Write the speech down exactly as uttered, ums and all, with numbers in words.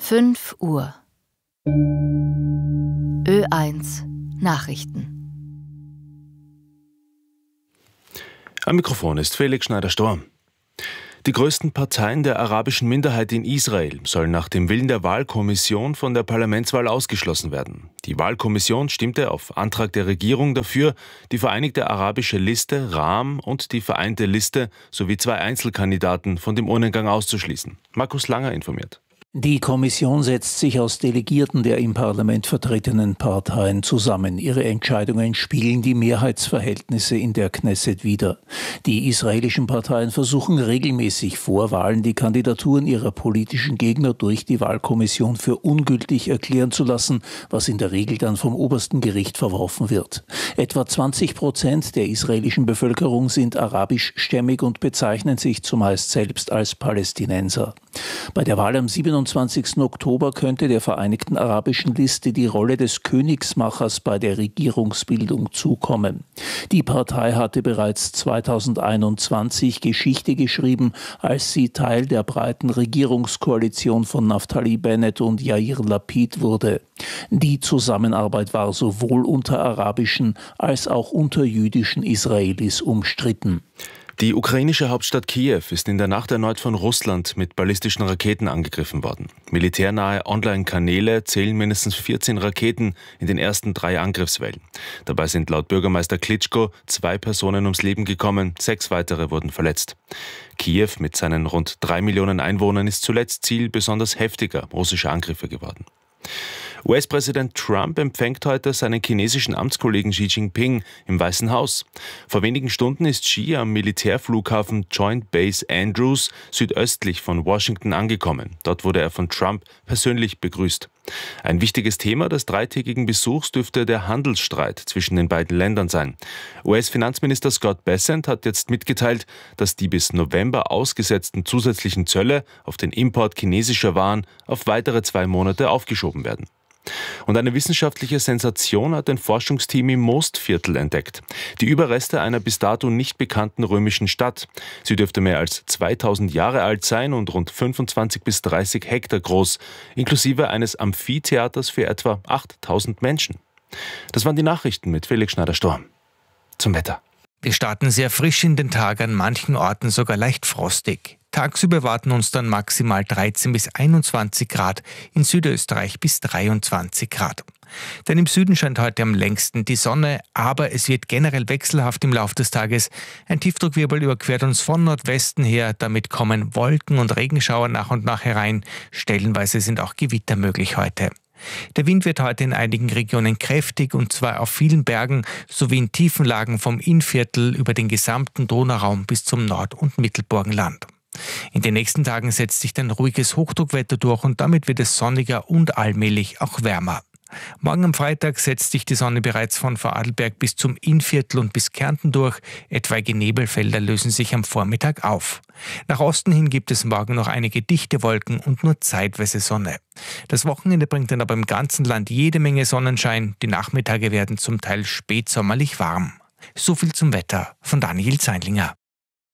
fünf Uhr. Ö eins Nachrichten. Am Mikrofon ist Felix Schneider-Storm. Die größten Parteien der arabischen Minderheit in Israel sollen nach dem Willen der Wahlkommission von der Parlamentswahl ausgeschlossen werden. Die Wahlkommission stimmte auf Antrag der Regierung dafür, die Vereinigte Arabische Liste, Ram, und die Vereinte Liste sowie zwei Einzelkandidaten von dem Urnengang auszuschließen. Markus Langer informiert. Die Kommission setzt sich aus Delegierten der im Parlament vertretenen Parteien zusammen. Ihre Entscheidungen spiegeln die Mehrheitsverhältnisse in der Knesset wider. Die israelischen Parteien versuchen regelmäßig vor Wahlen die Kandidaturen ihrer politischen Gegner durch die Wahlkommission für ungültig erklären zu lassen, was in der Regel dann vom obersten Gericht verworfen wird. Etwa zwanzig Prozent der israelischen Bevölkerung sind arabischstämmig und bezeichnen sich zumeist selbst als Palästinenser. Bei der Wahl am siebenundzwanzigsten Oktober könnte der Vereinigten Arabischen Liste die Rolle des Königsmachers bei der Regierungsbildung zukommen. Die Partei hatte bereits zweitausendeinundzwanzig Geschichte geschrieben, als sie Teil der breiten Regierungskoalition von Naftali Bennett und Yair Lapid wurde. Die Zusammenarbeit war sowohl unter arabischen als auch unter jüdischen Israelis umstritten. Die ukrainische Hauptstadt Kiew ist in der Nacht erneut von Russland mit ballistischen Raketen angegriffen worden. Militärnahe Online-Kanäle zählen mindestens vierzehn Raketen in den ersten drei Angriffswellen. Dabei sind laut Bürgermeister Klitschko zwei Personen ums Leben gekommen, sechs weitere wurden verletzt. Kiew mit seinen rund drei Millionen Einwohnern ist zuletzt Ziel besonders heftiger russischer Angriffe geworden. U S-Präsident Trump empfängt heute seinen chinesischen Amtskollegen Xi Jinping im Weißen Haus. Vor wenigen Stunden ist Xi am Militärflughafen Joint Base Andrews südöstlich von Washington angekommen. Dort wurde er von Trump persönlich begrüßt. Ein wichtiges Thema des dreitägigen Besuchs dürfte der Handelsstreit zwischen den beiden Ländern sein. U S-Finanzminister Scott Bessent hat jetzt mitgeteilt, dass die bis November ausgesetzten zusätzlichen Zölle auf den Import chinesischer Waren auf weitere zwei Monate aufgeschoben werden. Und eine wissenschaftliche Sensation hat ein Forschungsteam im Mostviertel entdeckt. Die Überreste einer bis dato nicht bekannten römischen Stadt. Sie dürfte mehr als zweitausend Jahre alt sein und rund fünfundzwanzig bis dreißig Hektar groß, inklusive eines Amphitheaters für etwa achttausend Menschen. Das waren die Nachrichten mit Felix Schneider-Storm. Zum Wetter. Wir starten sehr frisch in den Tag, an manchen Orten sogar leicht frostig. Tagsüber warten uns dann maximal dreizehn bis einundzwanzig Grad, in Südösterreich bis dreiundzwanzig Grad. Denn im Süden scheint heute am längsten die Sonne, aber es wird generell wechselhaft im Laufe des Tages. Ein Tiefdruckwirbel überquert uns von Nordwesten her, damit kommen Wolken und Regenschauer nach und nach herein. Stellenweise sind auch Gewitter möglich heute. Der Wind wird heute in einigen Regionen kräftig, und zwar auf vielen Bergen sowie in tiefen Lagen vom Innviertel über den gesamten Donauraum bis zum Nord- und Mittelburgenland. In den nächsten Tagen setzt sich dann ruhiges Hochdruckwetter durch und damit wird es sonniger und allmählich auch wärmer. Morgen am Freitag setzt sich die Sonne bereits von Vorarlberg bis zum Innviertel und bis Kärnten durch. Etwaige Nebelfelder lösen sich am Vormittag auf. Nach Osten hin gibt es morgen noch einige dichte Wolken und nur zeitweise Sonne. Das Wochenende bringt dann aber im ganzen Land jede Menge Sonnenschein. Die Nachmittage werden zum Teil spätsommerlich warm. So viel zum Wetter von Daniel Zeinlinger.